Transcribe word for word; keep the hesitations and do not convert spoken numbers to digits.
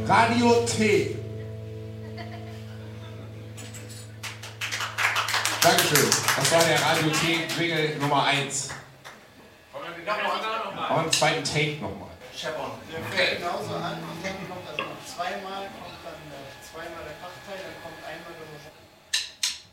Radio T. Dankeschön. Das war der Radio T-Jingle Nummer eins. Und zweiten Take nochmal. Scheppern. Der fängt genauso an. Ich denke, kommt das noch zweimal.